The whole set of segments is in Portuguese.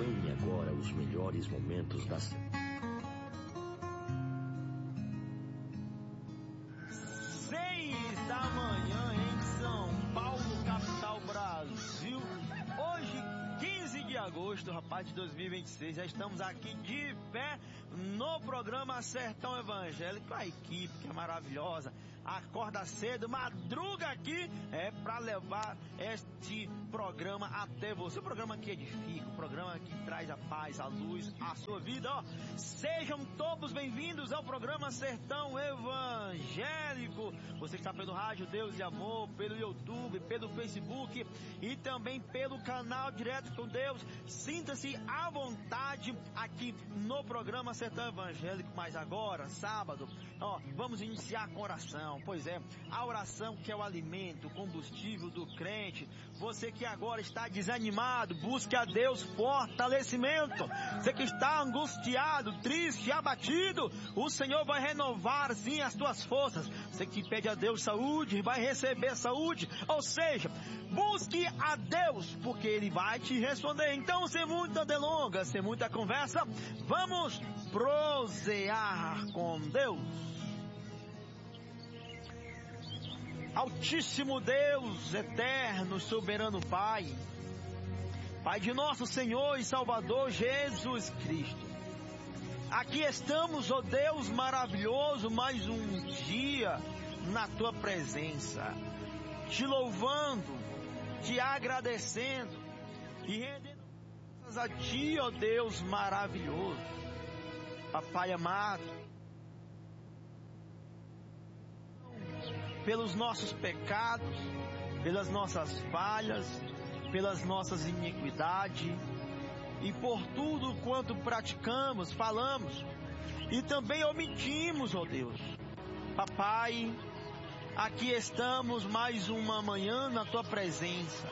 Acompanhe agora os melhores momentos da semana. 6 da manhã em São Paulo, capital Brasil. Hoje, 15 de agosto, rapaz, de 2026. Já estamos aqui de pé no programa Sertão Evangélico. A equipe que é maravilhosa, acorda cedo, madruga aqui, para levar este programa até você. O programa que edifica, o programa que traz a paz, a luz, a sua vida. Sejam todos bem-vindos ao programa Sertão Evangélico. Você está pelo rádio Deus e Amor, pelo YouTube, pelo Facebook e também pelo canal Direto com Deus. Sinta-se à vontade aqui no programa Sertão Evangélico. Mas agora, sábado, vamos iniciar com oração. Pois é, a oração que é o alimento, o combustível do crente. Você que agora está desanimado, busque a Deus fortalecimento. Você que está angustiado, triste, abatido, o Senhor vai renovar sim as tuas forças. Você que pede a Deus saúde, vai receber saúde. Ou seja, busque a Deus, porque Ele vai te responder. Então, sem muita delonga, sem muita conversa, vamos prosear com Deus. Altíssimo Deus, eterno, soberano Pai, Pai de nosso Senhor e Salvador Jesus Cristo, aqui estamos, ó Deus maravilhoso, mais um dia na Tua presença, te louvando, te agradecendo e rendendo graças a Ti, ó Deus maravilhoso, Papai amado, pelos nossos pecados, pelas nossas falhas, pelas nossas iniquidades e por tudo quanto praticamos, falamos e também omitimos, ó Deus. Papai, aqui estamos mais uma manhã na Tua presença.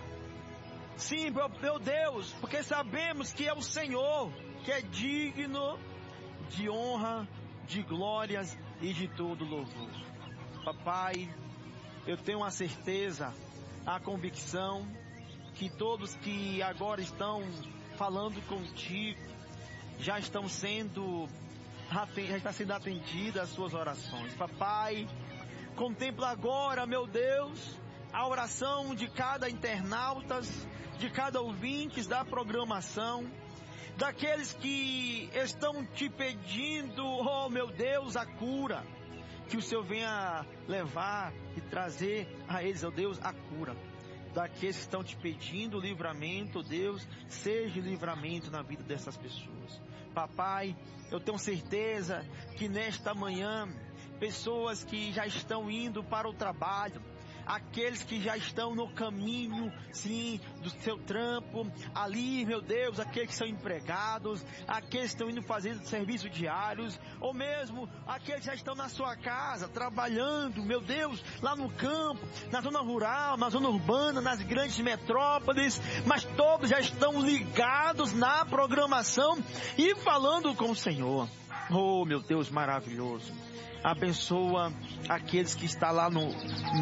Sim, meu Deus, porque sabemos que é o Senhor que é digno de honra, de glórias e de todo louvor. Papai, eu tenho a certeza, a convicção que todos que agora estão falando contigo já está sendo atendida as suas orações. Papai, contempla agora, meu Deus, a oração de cada internauta, de cada ouvinte da programação, daqueles que estão te pedindo, oh meu Deus, a cura. Que o Senhor venha levar e trazer a eles, ó Deus, a cura. Daqueles que estão te pedindo livramento, Deus, seja livramento na vida dessas pessoas. Papai, eu tenho certeza que nesta manhã, pessoas que já estão indo para o trabalho, aqueles que já estão no caminho, sim, do seu trampo, ali, meu Deus, aqueles que são empregados, aqueles que estão indo fazer serviços diários, ou mesmo aqueles que já estão na sua casa, trabalhando, meu Deus, lá no campo, na zona rural, na zona urbana, nas grandes metrópoles, mas todos já estão ligados na programação e falando com o Senhor. Oh, meu Deus maravilhoso. Abençoa aqueles que estão lá no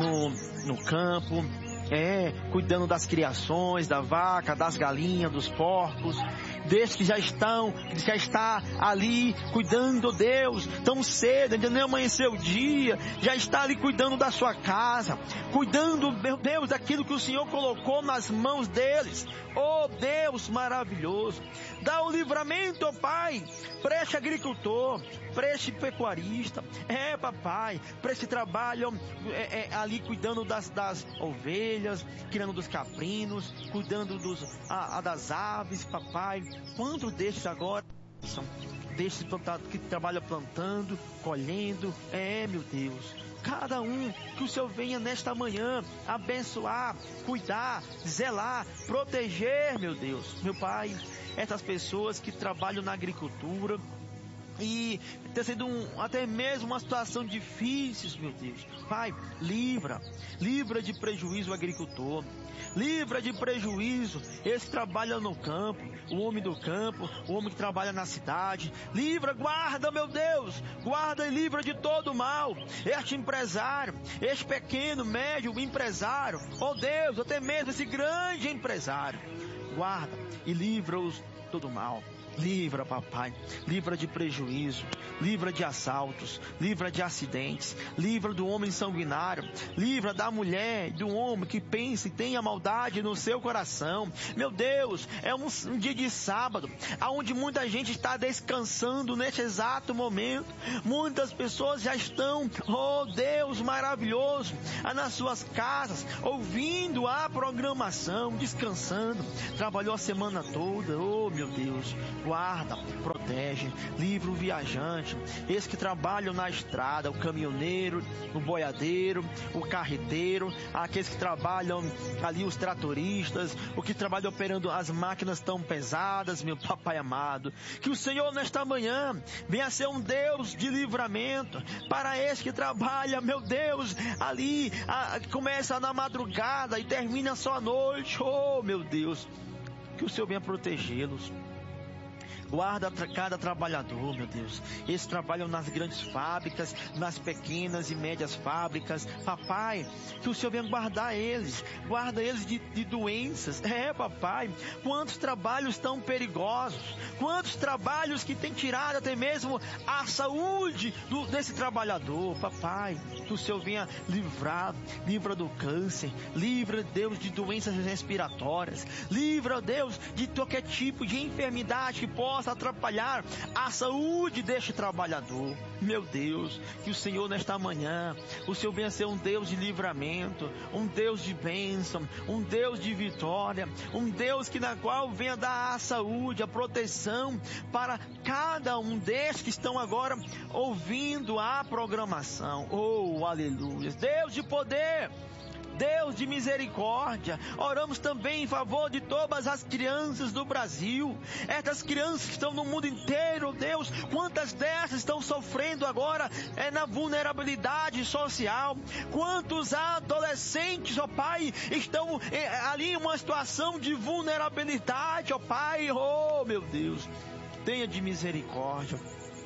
campo, cuidando das criações, da vaca, das galinhas, dos porcos, desses que já está ali cuidando, Deus, tão cedo, ainda nem amanheceu o dia, já está ali cuidando da sua casa, cuidando, meu Deus, daquilo que o Senhor colocou nas mãos deles. Oh Deus maravilhoso, dá o livramento, ó Pai, para este agricultor, para este pecuarista, papai, para este trabalho ali cuidando das ovelhas, criando dos caprinos, cuidando das aves, papai. Quantos destes agora são destes plantados que trabalham plantando, colhendo, meu Deus. Cada um que o Senhor venha nesta manhã abençoar, cuidar, zelar, proteger, meu Deus, meu Pai, essas pessoas que trabalham na agricultura e tem sido até mesmo uma situação difícil, meu Deus. Pai, livra de prejuízo o agricultor, livra de prejuízo esse que trabalha no campo, o homem do campo, o homem que trabalha na cidade. Livra, guarda, meu Deus, guarda e livra de todo mal este empresário, este pequeno, médio empresário, oh Deus, até mesmo esse grande empresário. guarda e livra-os todo mal. Livra, papai, livra de prejuízo, livra de assaltos, livra de acidentes, livra do homem sanguinário, livra da mulher e do homem que pensa e tenha maldade no seu coração. Meu Deus, é um dia de sábado, onde muita gente está descansando neste exato momento. Muitas pessoas já estão, oh Deus maravilhoso, nas suas casas, ouvindo a programação, descansando. Trabalhou a semana toda, oh meu Deus. Guarda, protege, livra o viajante, esses que trabalham na estrada, o caminhoneiro, o boiadeiro, o carreteiro, aqueles que trabalham ali, os tratoristas, o que trabalha operando as máquinas tão pesadas, meu papai amado. Que o Senhor nesta manhã venha ser um Deus de livramento para esse que trabalha, meu Deus, ali, começa na madrugada e termina só à noite. Oh meu Deus, que o Senhor venha protegê-los. Guarda cada trabalhador, meu Deus. Eles trabalham nas grandes fábricas, nas pequenas e médias fábricas. Papai, que o Senhor venha guardar eles. Guarda eles de doenças. Papai, quantos trabalhos tão perigosos. Quantos trabalhos que tem tirado até mesmo a saúde desse trabalhador. Papai, que o Senhor venha livrar. Livra do câncer. Livra, Deus, de doenças respiratórias. Livra, Deus, de qualquer tipo de enfermidade que possa atrapalhar a saúde deste trabalhador. Meu Deus, que o Senhor nesta manhã, o Senhor venha ser um Deus de livramento, um Deus de bênção, um Deus de vitória, um Deus na qual venha dar a saúde, a proteção para cada um destes que estão agora ouvindo a programação. Oh, aleluia. Deus de poder, Deus de misericórdia, oramos também em favor de todas as crianças do Brasil, estas crianças que estão no mundo inteiro, Deus, quantas dessas estão sofrendo agora na vulnerabilidade social, quantos adolescentes, ó Pai, estão ali em uma situação de vulnerabilidade, ó Pai, oh meu Deus, tenha de misericórdia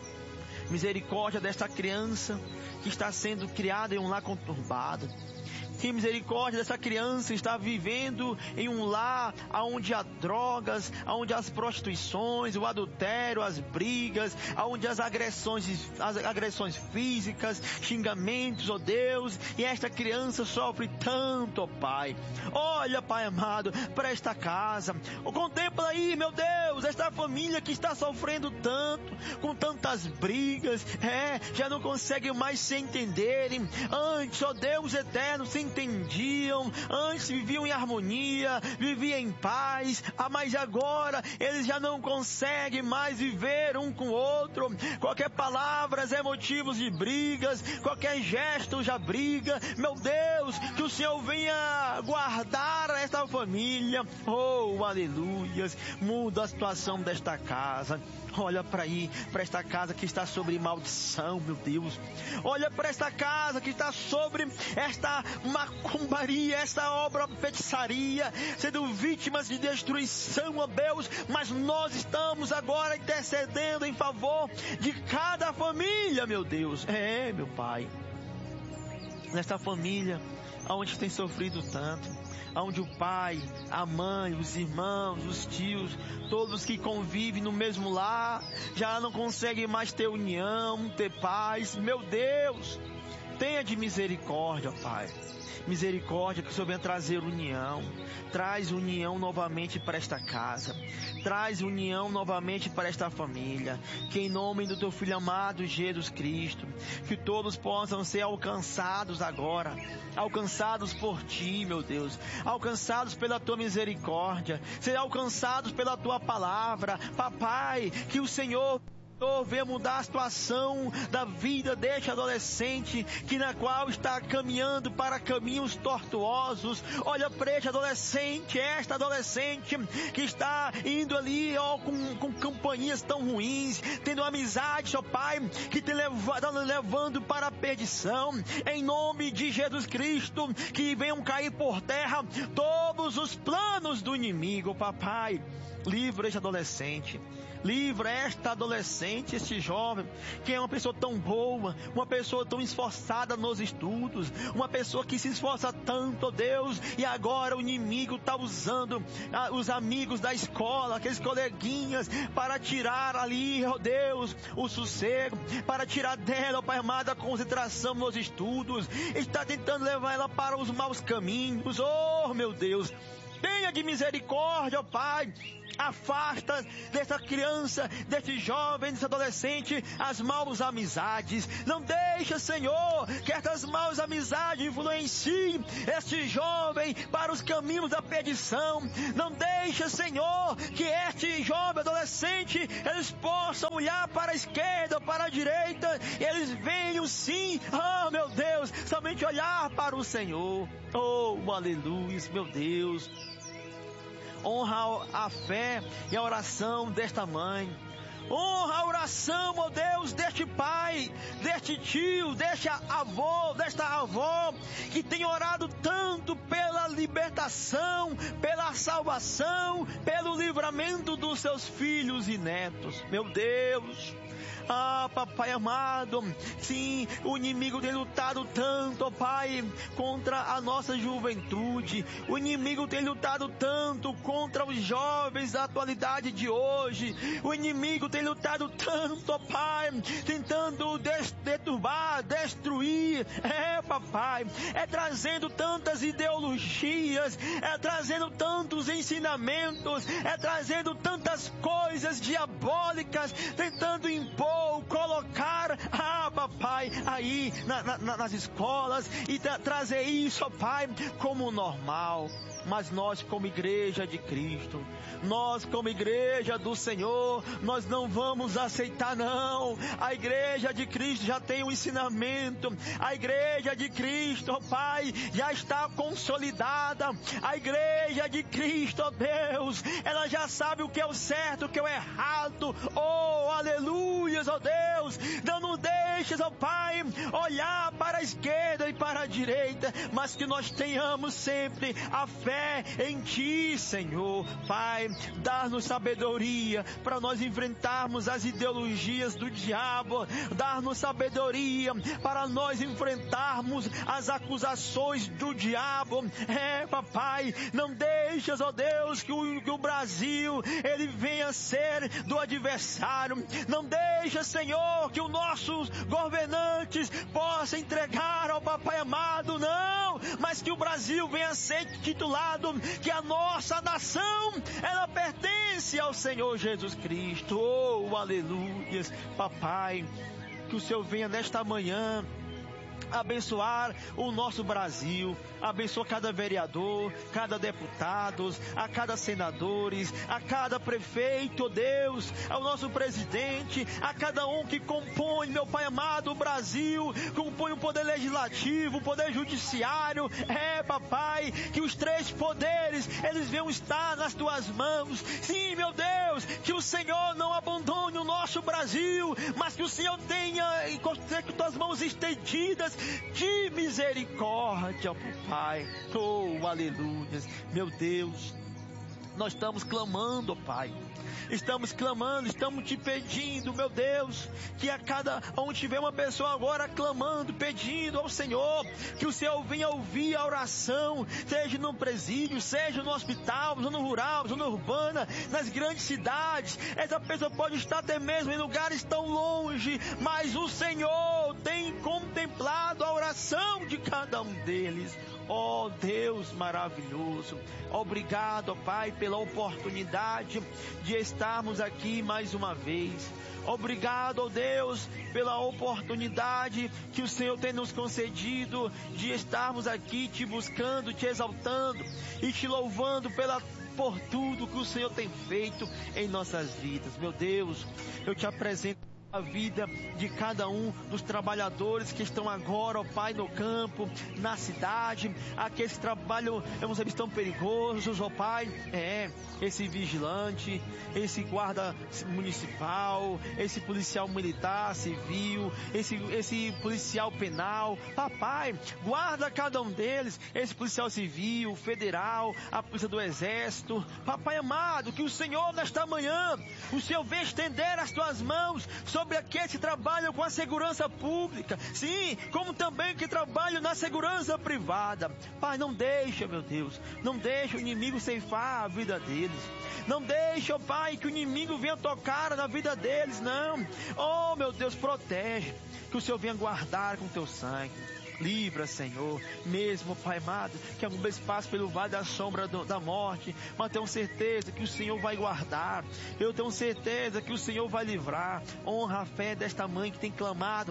desta criança que está sendo criada em um lar conturbado. Tem misericórdia dessa criança que está vivendo em um lar onde há drogas, onde há as prostituições, o adultério, as brigas, onde as agressões físicas, xingamentos, ó Deus, e esta criança sofre tanto, ó Pai. Olha, Pai amado, para esta casa, contempla aí, meu Deus, esta família que está sofrendo tanto, com tantas brigas, já não conseguem mais se entenderem. Antes, ó Deus eterno, se entendiam, antes viviam em harmonia, viviam em paz, mas agora eles já não conseguem mais viver um com o outro. Qualquer palavra é motivo de brigas, qualquer gesto já briga. Meu Deus, que o Senhor venha guardar esta família. Oh, aleluias. Muda a situação desta casa. Olha para esta casa que está sobre maldição, meu Deus. Olha para esta casa que está sobre esta macumbaria, esta obra feitiçaria, sendo vítimas de destruição, ó Deus. Mas nós estamos agora intercedendo em favor de cada família, meu Deus. Meu Pai. Nesta família, onde tem sofrido tanto, onde o pai, a mãe, os irmãos, os tios, todos que convivem no mesmo lar, já não conseguem mais ter união, ter paz. Meu Deus, tenha de misericórdia, Pai. Misericórdia, que o Senhor venha trazer união. Traz união novamente para esta casa. Traz união novamente para esta família. Que em nome do Teu Filho amado Jesus Cristo, que todos possam ser alcançados agora. Alcançados por Ti, meu Deus. Alcançados pela Tua misericórdia. Ser alcançados pela Tua palavra. Papai, que o Senhor venha mudar a situação da vida deste adolescente na qual está caminhando para caminhos tortuosos. Olha para esta adolescente que está indo ali com companhias tão ruins, tendo amizades, ó Pai, que te levando para a perdição. Em nome de Jesus Cristo, que venham cair por terra todos os planos do inimigo, papai. Livra este adolescente. Livra esta adolescente adolescente, este jovem, que é uma pessoa tão boa, uma pessoa tão esforçada nos estudos, uma pessoa que se esforça tanto, ó Deus, e agora o inimigo está usando os amigos da escola, aqueles coleguinhas, para tirar ali, ó Deus, o sossego, para tirar dela, ó Pai amado, a concentração nos estudos, está tentando levar ela para os maus caminhos. Oh, meu Deus, tenha de misericórdia, ó Pai. Afasta dessa criança, desse jovem, desse adolescente, as maus amizades. Não deixa, Senhor, que essas maus amizades influenciem este jovem para os caminhos da perdição. Não deixa, Senhor, que este jovem adolescente, eles possam olhar para a esquerda, para a direita, e eles venham sim, oh meu Deus, somente olhar para o Senhor. Oh, aleluia, meu Deus. Honra a fé e a oração desta mãe. Honra a oração, ó Deus, deste pai, deste tio, deste avô, desta avó, que tem orado tanto pela libertação, pela salvação, pelo livramento dos seus filhos e netos. Meu Deus. Ah, papai amado, sim, o inimigo tem lutado tanto, ó Pai, contra a nossa juventude. O inimigo tem lutado tanto contra os jovens da atualidade de hoje. O inimigo tem lutado tanto, ó Pai, tentando deturbar, destruir. Papai, trazendo tantas ideologias, trazendo tantos ensinamentos, trazendo tantas coisas diabólicas, tentando impor, colocar, papai, aí nas escolas e trazer isso, Pai, como normal. Mas nós, como igreja de Cristo, nós, como igreja do Senhor, nós não vamos aceitar, não. A igreja de Cristo já tem um ensinamento. A igreja de Cristo, ó Pai, já está consolidada. A igreja de Cristo, ó Deus, ela já sabe o que é o certo, o que é o errado. Oh, aleluias, ó Deus. Não nos deixes, ó Pai, olhar para a esquerda e para a direita, mas que nós tenhamos sempre a fé em Ti, Senhor. Pai, dá-nos sabedoria para nós enfrentarmos as ideologias do diabo. Dá-nos sabedoria para nós enfrentarmos as acusações do diabo. Papai, não deixas, ó Deus, que o Brasil, ele venha ser do adversário. Não deixa, Senhor, que os nossos governantes possam entregar ao Papai amado, não, mas que o Brasil venha ser titulado, que a nossa nação, ela pertence ao Senhor Jesus Cristo. Oh, aleluia, Papai, que o Senhor venha nesta manhã abençoar o nosso Brasil, abençoa cada vereador, cada deputado, a cada senadores, a cada prefeito, oh Deus, ao nosso presidente, a cada um que compõe, meu Pai amado, o Brasil, compõe o poder legislativo, o poder judiciário. Papai, que os três poderes, eles venham estar nas tuas mãos. Sim, meu Deus, que o Senhor não abandone o nosso Brasil, mas que o Senhor tenha com tuas mãos estendidas de misericórdia, Pai. Oh, aleluia, meu Deus, nós estamos clamando, Pai. Estamos clamando, estamos te pedindo, meu Deus, que a cada onde tiver uma pessoa agora clamando, pedindo ao Senhor, que o Senhor venha ouvir a oração, seja no presídio, seja no hospital, zona rural, zona urbana, nas grandes cidades. Essa pessoa pode estar até mesmo em lugares tão longe, mas o Senhor tem contemplado a oração de cada um deles. Oh Deus maravilhoso, obrigado, ó Pai, pela oportunidade de estarmos aqui mais uma vez. Obrigado, ó Deus, pela oportunidade que o Senhor tem nos concedido de estarmos aqui te buscando, te exaltando e te louvando por tudo que o Senhor tem feito em nossas vidas. Meu Deus, eu te apresento a vida de cada um dos trabalhadores que estão agora, ó Pai, no campo, na cidade, aqueles que trabalham, vamos ver, estão perigosos, ó Pai, esse vigilante, esse guarda municipal, esse policial militar, civil, esse policial penal, papai, guarda cada um deles, esse policial civil, federal, a polícia do exército, papai amado, que o Senhor nesta manhã, o Senhor venha estender as tuas mãos sobre aqueles que trabalham com a segurança pública, sim, como também que trabalham na segurança privada. Pai, não deixa, meu Deus, não deixa o inimigo ceifar a vida deles, não deixa, ó Pai, que o inimigo venha tocar na vida deles, não. Oh, meu Deus, protege, que o Senhor venha guardar com teu sangue. Livra, Senhor, mesmo, Pai amado, que algum vez passe pelo vale da sombra da morte, mas tenho certeza que o Senhor vai guardar, eu tenho certeza que o Senhor vai livrar. Honra a fé desta mãe que tem clamado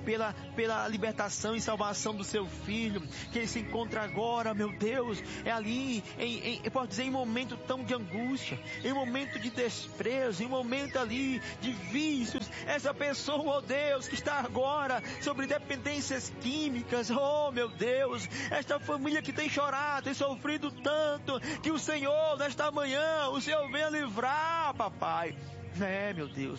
pela libertação e salvação do seu filho, que ele se encontra agora, meu Deus, ali, eu posso dizer, em momento tão de angústia, em momento de desprezo, em momento ali de vícios, essa pessoa, oh Deus, que está agora sobre dependências químicas, oh meu Deus, esta família que tem chorado, tem sofrido tanto, que o Senhor nesta manhã, o Senhor venha livrar, papai, meu Deus.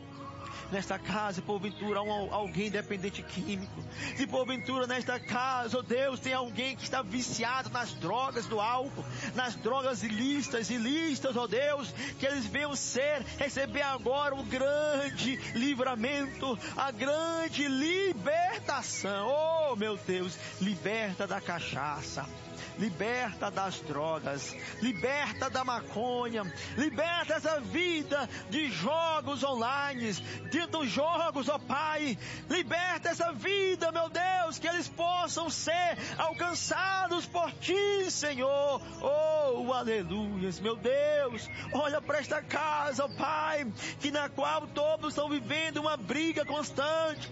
Nesta casa, se porventura alguém dependente químico, se porventura nesta casa, oh Deus, tem alguém que está viciado nas drogas do álcool, nas drogas ilícitas, oh Deus, que eles venham receber agora o grande livramento, a grande libertação. Oh meu Deus, liberta da cachaça, liberta das drogas, liberta da maconha, liberta essa vida de jogos online, dos jogos, ó Pai, liberta essa vida, meu Deus, que eles possam ser alcançados por Ti, Senhor. Oh, aleluias, meu Deus, olha para esta casa, ó Pai, que na qual todos estão vivendo uma briga constante,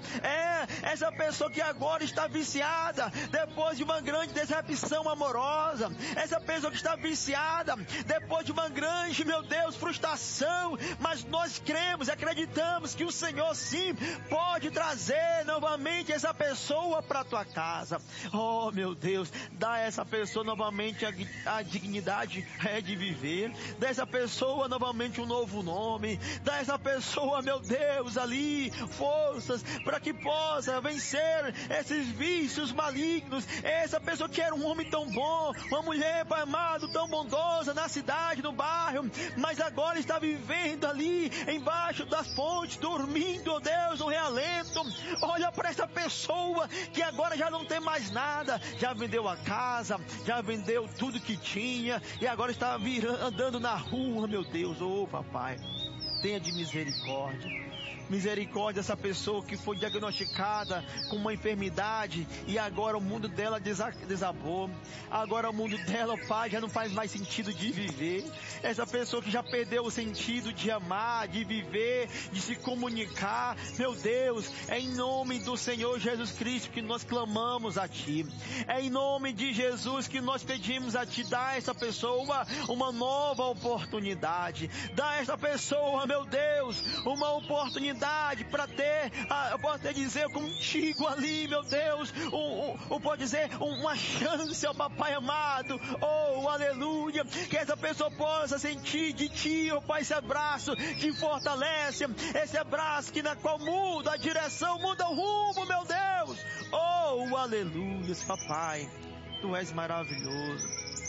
essa pessoa que agora está viciada, depois de uma grande decepção amorosa, essa pessoa que está viciada, depois de uma grande, meu Deus, frustração, mas nós cremos e acreditamos que o Senhor sim pode trazer novamente essa pessoa para a tua casa. Oh meu Deus, dá a essa pessoa novamente a dignidade de viver, dá a essa pessoa novamente um novo nome, dá a essa pessoa, meu Deus, ali forças para que possa vencer esses vícios malignos. Essa pessoa que era um homem tão bom, uma mulher, Pai amado, tão bondosa na cidade, no bairro, mas agora está vivendo ali embaixo das fontes, dormindo, oh Deus, no realento. Olha para essa pessoa que agora já não tem mais nada, já vendeu a casa, já vendeu tudo que tinha e agora está andando na rua, meu Deus. Oh papai, tenha de misericórdia. Misericórdia dessa pessoa que foi diagnosticada com uma enfermidade e agora o mundo dela desabou. Agora o mundo dela, Pai, já não faz mais sentido de viver. Essa pessoa que já perdeu o sentido de amar, de viver, de se comunicar. Meu Deus, é em nome do Senhor Jesus Cristo que nós clamamos a Ti. É em nome de Jesus que nós pedimos a Ti, dá a essa pessoa uma nova oportunidade. Dá a essa pessoa, meu Deus, uma oportunidade para ter, eu posso dizer, contigo ali, meu Deus, pode dizer, uma chance, ó papai amado, oh, aleluia, que essa pessoa possa sentir de Ti, ó Pai, esse abraço que fortalece, esse abraço que na qual muda a direção, muda o rumo, meu Deus, oh, aleluia, papai, Tu és maravilhoso,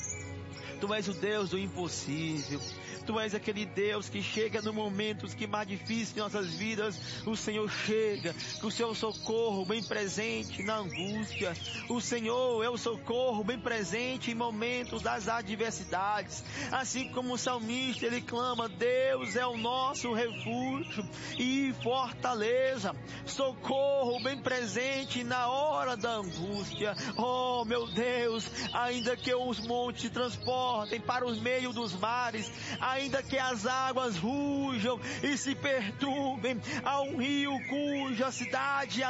Tu és o Deus do impossível. Tu és aquele Deus que chega no momentos que mais difíceis de nossas vidas, o Senhor chega, com o seu socorro bem presente na angústia. O Senhor é o socorro bem presente em momentos das adversidades. Assim como o salmista, ele clama, Deus é o nosso refúgio e fortaleza, socorro bem presente na hora da angústia. Oh meu Deus, ainda que os montes se transportem para o meio dos mares, ainda que as águas rujam e se perturbem, há um rio cuja cidade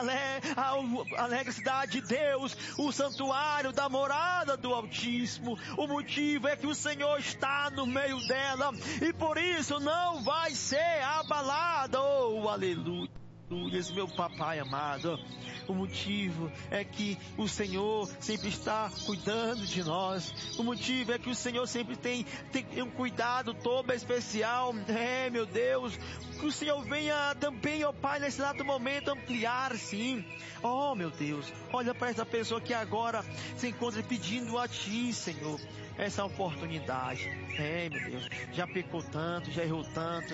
alegre cidade de Deus, o santuário da morada do Altíssimo. O motivo é que o Senhor está no meio dela e por isso não vai ser abalada. Oh, aleluia. Meu papai amado, o motivo é que o Senhor sempre está cuidando de nós. O motivo é que o Senhor sempre tem um cuidado todo especial. Meu Deus, que o Senhor venha também, ó Pai, nesse exato momento ampliar, sim. Oh, meu Deus, olha para essa pessoa que agora se encontra pedindo a Ti, Senhor, essa oportunidade. Meu Deus, já pecou tanto, já errou tanto,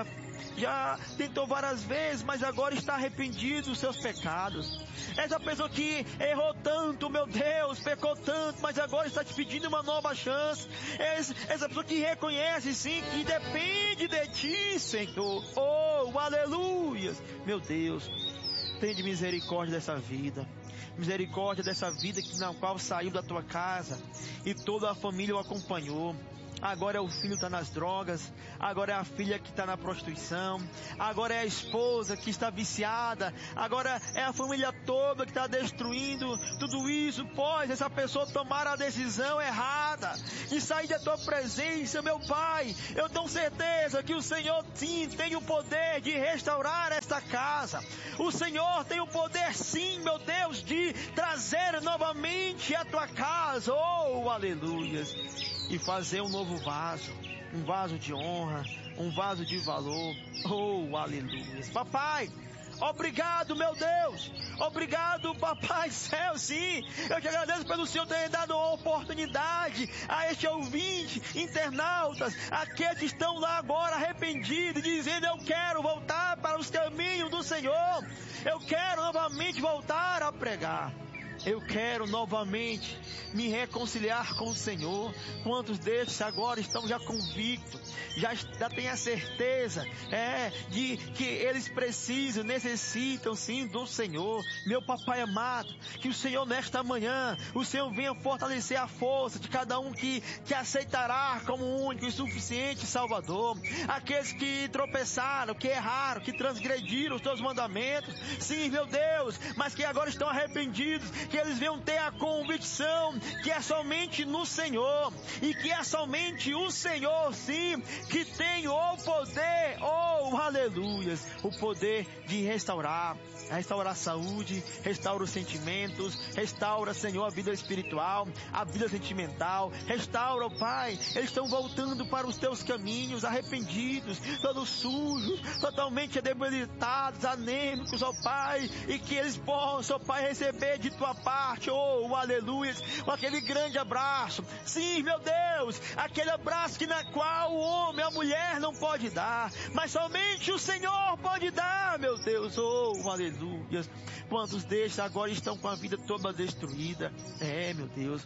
já tentou várias vezes, mas agora está arrependido dos seus pecados. Essa pessoa que errou tanto, meu Deus, pecou tanto, mas agora está te pedindo uma nova chance. Essa pessoa que reconhece, sim, que depende de Ti, Senhor. Oh, aleluia. Meu Deus, tenha misericórdia dessa vida. Misericórdia dessa vida na qual saiu da Tua casa e toda a família o acompanhou. Agora é o filho que está nas drogas, agora é a filha que está na prostituição, agora é a esposa que está viciada, agora é a família toda que está destruindo tudo isso, pois essa pessoa tomar a decisão errada de sair da Tua presença, meu Pai. Eu tenho certeza que o Senhor sim tem o poder de restaurar esta casa. O Senhor tem o poder sim, meu Deus, de trazer novamente a Tua casa, oh, aleluias, e fazer um novo vaso, um vaso de honra, um vaso de valor, oh, aleluia. Papai, obrigado, meu Deus, obrigado, Papai Céu, sim, eu te agradeço pelo Senhor ter dado a oportunidade a este ouvinte, internautas, aqueles que estão lá agora arrependidos, dizendo: eu quero voltar para os caminhos do Senhor, eu quero novamente voltar a pregar. Eu quero novamente me reconciliar com o Senhor. Quantos desses agora estão já convictos, já têm a certeza de que eles precisam, necessitam sim do Senhor. Meu papai amado, que o Senhor nesta manhã, o Senhor venha fortalecer a força de cada um que aceitará como único e suficiente Salvador. Aqueles que tropeçaram, que erraram, que transgrediram os Teus mandamentos, sim, meu Deus, mas que agora estão arrependidos, que eles venham ter a convicção que é somente no Senhor, e que é somente o Senhor, sim, que tem o poder, oh, aleluias, o poder de restaurar a saúde, restaura os sentimentos, restaura, Senhor, a vida espiritual, a vida sentimental, restaura, Pai. Eles estão voltando para os Teus caminhos, arrependidos, todos sujos, totalmente debilitados, anêmicos, ó Pai, e que eles possam, ó Pai, receber de Tua parte, oh, aleluia, aquele grande abraço, sim, meu Deus, aquele abraço que na qual o homem, a mulher não pode dar, mas somente o Senhor pode dar, meu Deus, oh, aleluia. Quantos destes agora estão com a vida toda destruída? Meu Deus,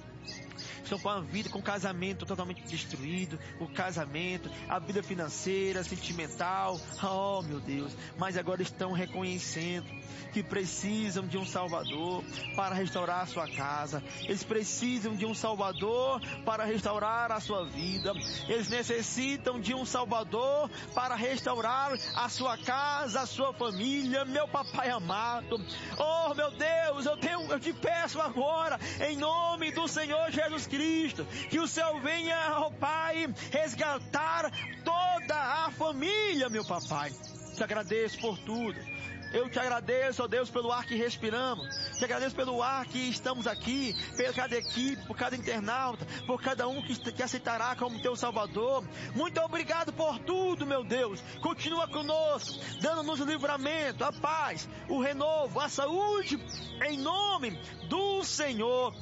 estão com a vida, com o casamento totalmente destruído, o casamento, a vida financeira, sentimental, oh meu Deus, mas agora estão reconhecendo que precisam de um Salvador para restaurar a sua casa. Eles precisam de um Salvador para restaurar a sua vida. Eles necessitam de um Salvador para restaurar a sua casa, a sua família. Meu papai amado, oh meu Deus, eu te peço agora, em nome do Senhor Jesus Cristo, que o Senhor venha, oh Pai, resgatar toda a família, meu papai. Te agradeço por tudo. Eu te agradeço, ó Deus, pelo ar que respiramos. Te agradeço pelo ar que estamos aqui, por cada equipe, por cada internauta, por cada um que aceitará como Teu Salvador. Muito obrigado por tudo, meu Deus. Continua conosco, dando-nos o livramento, a paz, o renovo, a saúde, em nome do Senhor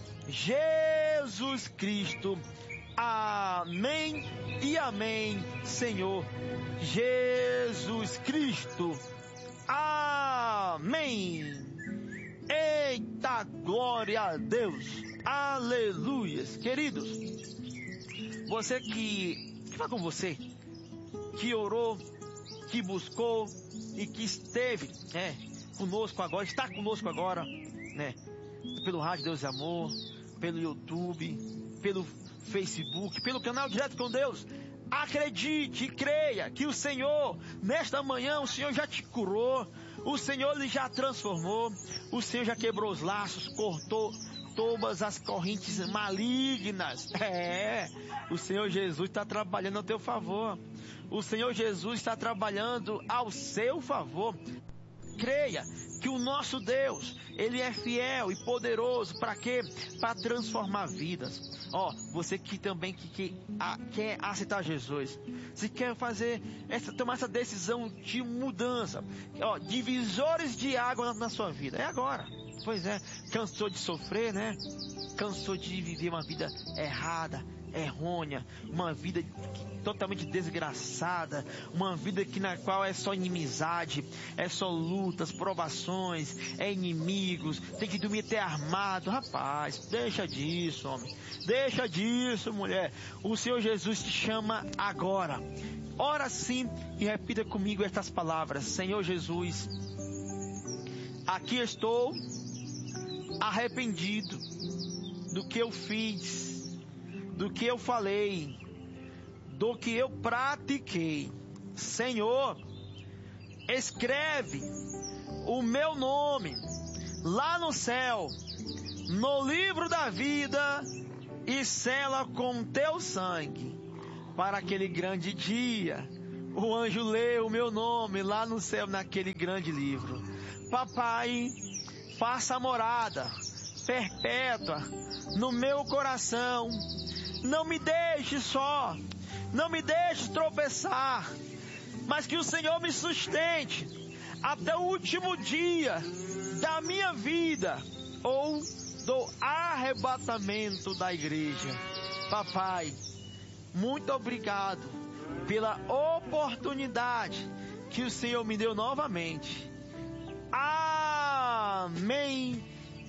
Jesus Cristo. Amém e amém, Senhor Jesus Cristo. Amém. Eita, glória a Deus. Aleluias. Queridos, você que vai com você, que orou, que buscou e que esteve conosco agora, está conosco agora, pelo Rádio Deus e Amor, pelo YouTube, pelo Facebook, pelo canal Direto com Deus. Acredite e creia que o Senhor, nesta manhã, o Senhor já te curou, o Senhor Ele já transformou, o Senhor já quebrou os laços, cortou todas as correntes malignas. O Senhor Jesus está trabalhando ao teu favor, o Senhor Jesus está trabalhando ao seu favor. creia que o nosso Deus, Ele é fiel e poderoso para quê? Para transformar vidas. Ó, você que também quer aceitar Jesus, se quer tomar essa decisão de mudança, ó, divisores de água na sua vida, é agora. Pois é, cansou de sofrer, né? Cansou de viver uma vida errada, errônea, uma vida totalmente desgraçada, uma vida na qual é só inimizade, é só lutas, provações, é inimigos, tem que dormir até armado. Rapaz, deixa disso, homem, deixa disso, mulher. O Senhor Jesus te chama agora. Ora sim e repita comigo estas palavras: Senhor Jesus, aqui estou arrependido do que eu fiz, do que eu falei, do que eu pratiquei. Senhor, escreve o meu nome lá no céu, no livro da vida, e sela com teu sangue, para aquele grande dia o anjo lê o meu nome lá no céu, naquele grande livro. Papai, faça morada perpétua no meu coração. Não me deixe só, não me deixe tropeçar, mas que o Senhor me sustente até o último dia da minha vida ou do arrebatamento da igreja. Papai, muito obrigado pela oportunidade que o Senhor me deu novamente. Amém.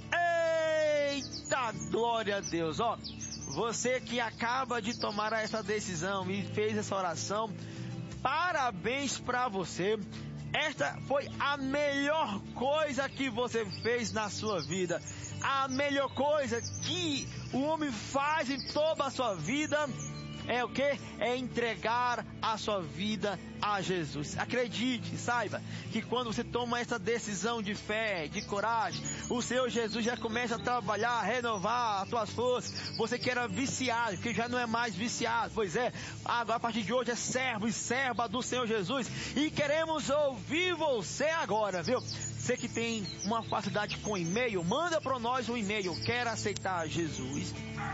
Eita, glória a Deus. Ó, você que acaba de tomar essa decisão e fez essa oração, parabéns para você. Esta foi a melhor coisa que você fez na sua vida. A melhor coisa que o homem faz em toda a sua vida é o quê? É entregar a sua vida a Jesus. Acredite, saiba que quando você toma essa decisão de fé, de coragem, o Senhor Jesus já começa a trabalhar, a renovar as tuas forças. Você que era viciado, que já não é mais viciado, pois é, agora a partir de hoje é servo e serva do Senhor Jesus. E queremos ouvir você agora, viu? Você que tem uma facilidade com e-mail, manda para nós um e-mail. Quer aceitar Jesus?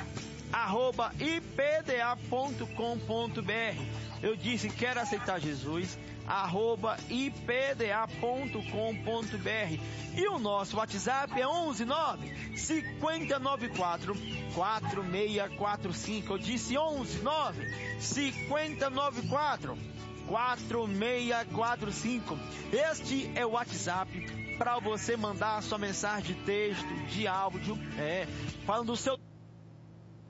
@ipda.com.br. Eu disse, quer aceitar Jesus? @ipda.com.br. E o nosso WhatsApp é 119 5094 4645. Eu disse 119 5094 4645. Este é o WhatsApp para você mandar a sua mensagem de texto, de áudio, falando do seu